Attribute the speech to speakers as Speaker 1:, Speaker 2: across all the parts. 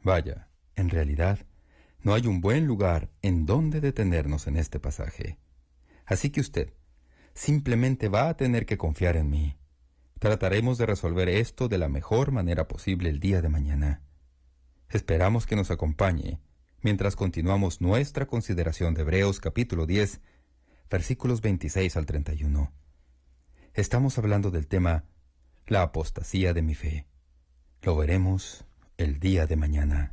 Speaker 1: Vaya, en realidad, no hay un buen lugar en donde detenernos en este pasaje. Así que usted simplemente va a tener que confiar en mí. Trataremos de resolver esto de la mejor manera posible el día de mañana. Esperamos que nos acompañe mientras continuamos nuestra consideración de Hebreos capítulo 10, versículos 26 al 31. Estamos hablando del tema la apostasía de mi fe. Lo veremos el día de mañana.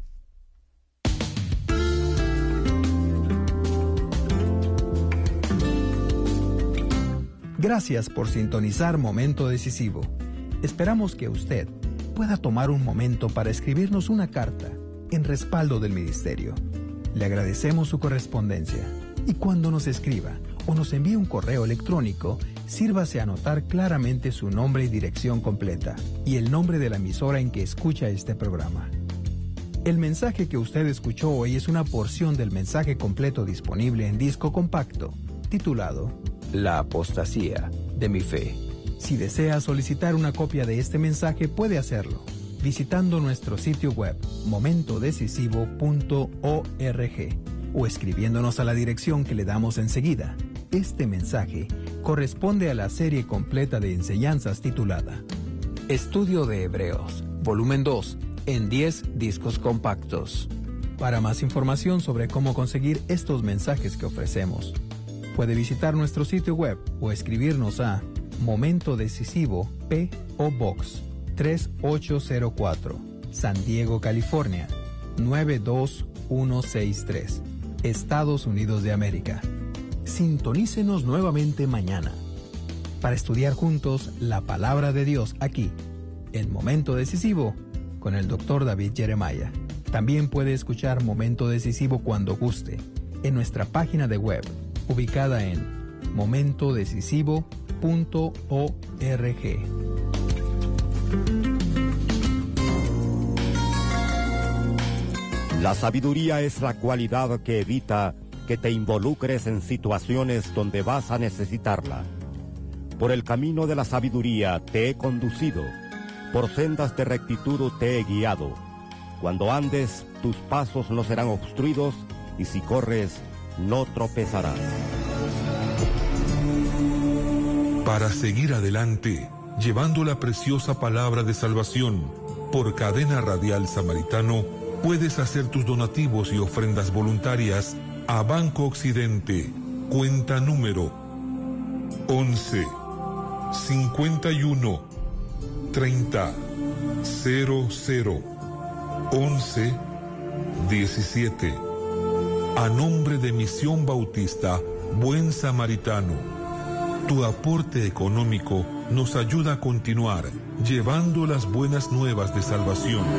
Speaker 2: Gracias por sintonizar Momento Decisivo. Esperamos que usted pueda tomar un momento para escribirnos una carta en respaldo del ministerio. Le agradecemos su correspondencia y cuando nos escriba o nos envíe un correo electrónico, sírvase a anotar claramente su nombre y dirección completa y el nombre de la emisora en que escucha este programa. El mensaje que usted escuchó hoy es una porción del mensaje completo disponible en disco compacto, titulado La apostasía de mi fe. Si desea solicitar una copia de este mensaje, puede hacerlo visitando nuestro sitio web momentodecisivo.org o escribiéndonos a la dirección que le damos enseguida. Este mensaje corresponde a la serie completa de enseñanzas titulada Estudio de Hebreos, volumen 2, en 10 discos compactos. Para más información sobre cómo conseguir estos mensajes que ofrecemos, puede visitar nuestro sitio web o escribirnos a Momento Decisivo P.O. Box 3804, San Diego, California 92163, Estados Unidos de América. Sintonícenos nuevamente mañana para estudiar juntos la palabra de Dios aquí, en Momento Decisivo, con el Dr. David Jeremiah. También puede escuchar Momento Decisivo cuando guste en nuestra página de web, ubicada en momentodecisivo.org.
Speaker 3: La sabiduría es la cualidad que evita que te involucres en situaciones donde vas a necesitarla. Por el camino de la sabiduría te he conducido, por sendas de rectitud te he guiado. Cuando andes, tus pasos no serán obstruidos, y si corres, no tropezarás.
Speaker 4: Para seguir adelante, llevando la preciosa palabra de salvación, por Cadena Radial Samaritano, puedes hacer tus donativos y ofrendas voluntarias a Banco Occidente, cuenta número 11 51 30 00 11 17, a nombre de Misión Bautista Buen Samaritano. Tu aporte económico nos ayuda a continuar llevando las buenas nuevas de salvación.